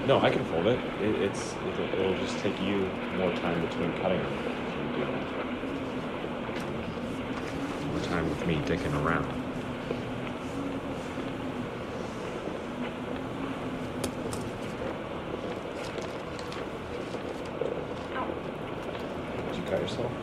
No, I can fold it. It'll just take you more time between cutting it if you do that. More time with me dicking around. Did you cut yourself?